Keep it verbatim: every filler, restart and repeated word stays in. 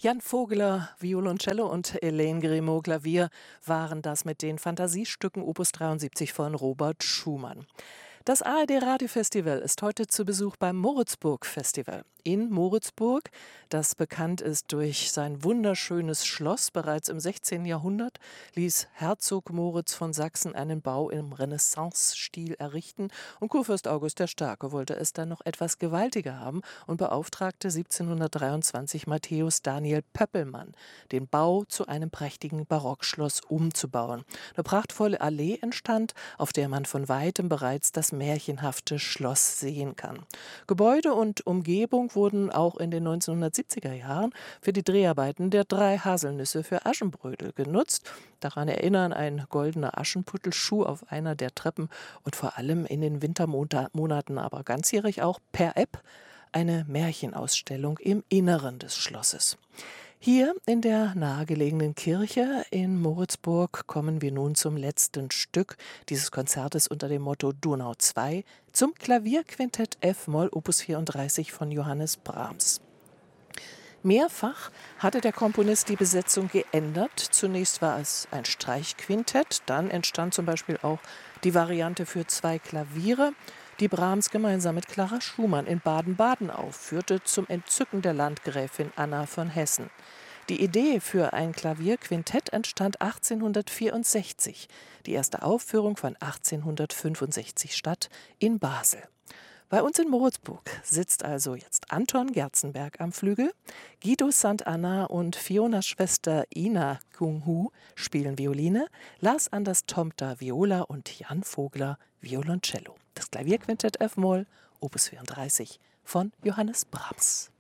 Jan Vogler, Violoncello und Hélène Grimaud, Klavier, waren das mit den Fantasiestücken Opus dreiundsiebzig von Robert Schumann. Das A R D-Radiofestival ist heute zu Besuch beim Moritzburg-Festival. In Moritzburg, das bekannt ist durch sein wunderschönes Schloss, bereits im sechzehnten Jahrhundert ließ Herzog Moritz von Sachsen einen Bau im Renaissance-Stil errichten und Kurfürst August der Starke wollte es dann noch etwas gewaltiger haben und beauftragte siebzehnhundertdreiundzwanzig Matthäus Daniel Pöppelmann, den Bau zu einem prächtigen Barockschloss umzubauen. Eine prachtvolle Allee entstand, auf der man von weitem bereits das märchenhafte Schloss sehen kann. Gebäude und Umgebung wurden auch in den neunzehnhundertsiebziger Jahren für die Dreharbeiten der drei Haselnüsse für Aschenbrödel genutzt. Daran erinnern ein goldener Aschenputtelschuh auf einer der Treppen und vor allem in den Wintermonaten, aber ganzjährig auch per App, eine Märchenausstellung im Inneren des Schlosses. Hier in der nahegelegenen Kirche in Moritzburg kommen wir nun zum letzten Stück dieses Konzertes unter dem Motto Donau zwei zum Klavierquintett F-Moll Opus vierunddreißig von Johannes Brahms. Mehrfach hatte der Komponist die Besetzung geändert. Zunächst war es ein Streichquintett, dann entstand zum Beispiel auch die Variante für zwei Klaviere, die Brahms gemeinsam mit Clara Schumann in Baden-Baden aufführte, zum Entzücken der Landgräfin Anna von Hessen. Die Idee für ein Klavierquintett entstand achtzehnhundertvierundsechzig, die erste Aufführung fand achtzehnhundertfünfundsechzig statt in Basel. Bei uns in Moritzburg sitzt also jetzt Anton Gerzenberg am Flügel, Guido Sant'Anna und Fionas Schwester Ina Kung-Hu spielen Violine, Lars Anders Tomter Viola und Jan Vogler Violoncello. Das Klavierquintett F-Moll Opus vierunddreißig von Johannes Brahms.